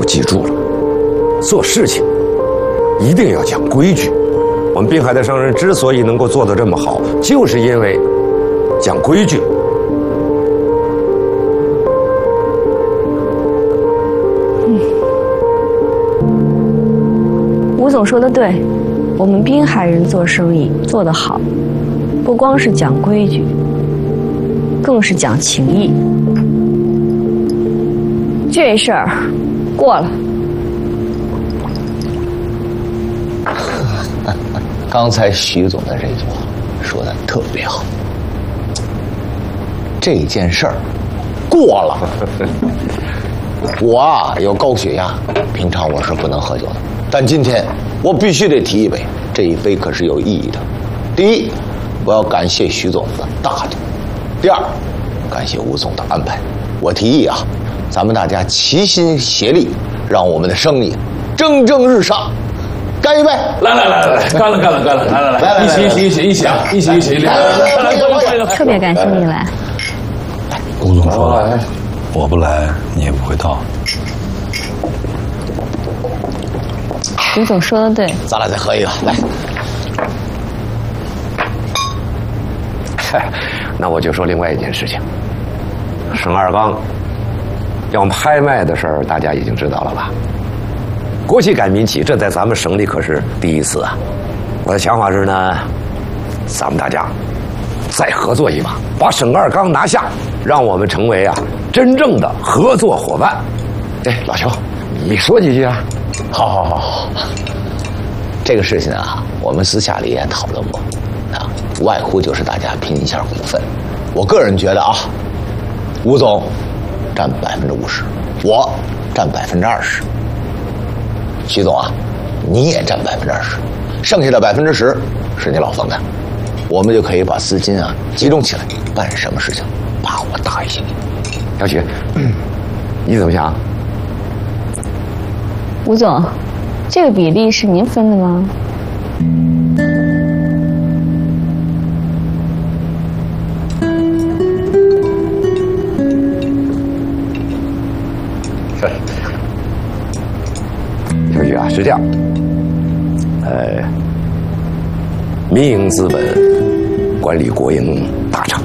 记住了，做事情一定要讲规矩。我们滨海的商人之所以能够做得这么好，就是因为讲规矩。 吴总说的对，我们滨海人做生意做得好，不光是讲规矩，更是讲情义。这事儿过了。 刚才徐总的这句话说的特别好，这件事儿过了。我啊有高血压，平常我是不能喝酒的，但今天我必须得提一杯，这一杯可是有意义的。第一，我要感谢徐总的大度；第二，感谢吴总的安排。我提议啊，咱们大家齐心协力，让我们的生意蒸蒸日上。干一杯！ 来，干了，来，一起啊，一起，来， 特别感谢你来。 吴总说了，我不来你也不会到。 吴总说的对， 咱俩再喝一个，来。 那我就说另外一件事情，沈二刚要拍卖的事儿，大家已经知道了吧？国企改民企，这在咱们省里可是第一次啊！我的想法是呢，咱们大家再合作一把，把沈二刚拿下，让我们成为啊真正的合作伙伴。哎，老邱，你说几句啊？ 好，这个事情啊，我们私下里也讨论过，啊，无外乎就是大家拼一下股份。我个人觉得啊，吴总占50%，我占20%。徐总啊，你也占20%，剩下的10%是你老冯的，我们就可以把资金啊集中起来，办什么事情把握大一些。 小许，你怎么想？ 吴总，这个比例是您分的吗？ 小许啊，是这样，民营资本管理国营大厂，